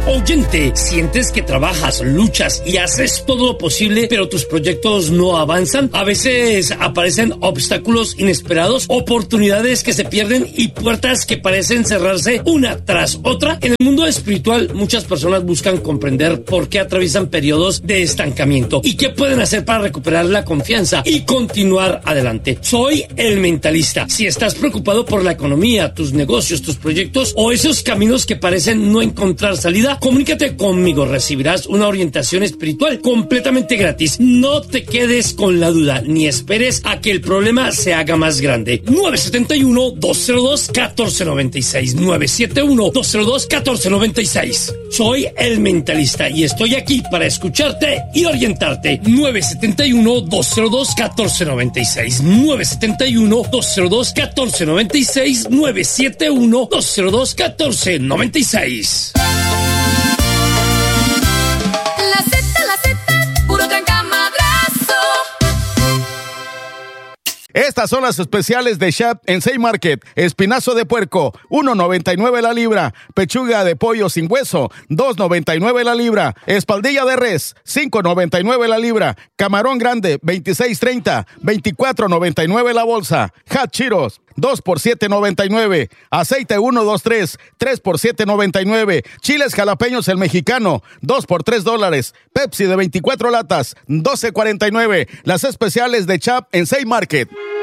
Oyente, ¿sientes que trabajas, luchas y haces todo lo posible, pero tus proyectos no avanzan? A veces aparecen obstáculos inesperados, oportunidades que se pierden y puertas que parecen cerrarse una tras otra. En el mundo espiritual, muchas personas buscan comprender por qué atraviesan periodos de estancamiento y qué pueden hacer para recuperar la confianza y continuar adelante. Soy el mentalista. Si estás preocupado por la economía, tus negocios, tus proyectos o esos caminos que parecen no encontrar salida, comunícate conmigo. Recibirás una orientación espiritual completamente gratis. No te quedes con la duda ni esperes a que el problema se haga más grande. 971-202-1496. 971-202-1496. Soy el mentalista y estoy aquí para escucharte y orientarte. 971-202-1496. 971-202-1496. 971-202-1496. Estas son las especiales de Shap en Save Market. Espinazo de puerco, $1.99 la libra. Pechuga de pollo sin hueso, $2.99 la libra. Espaldilla de res, $5.99 la libra. Camarón grande, $26.30, $24.99 la bolsa. Hot Cheetos, 2 por $7.99. Aceite 123, 3 por $7.99. Chiles jalapeños el mexicano, 2 por $3. Pepsi de 24 latas, $12.49. Las especiales de Chap en Save Market.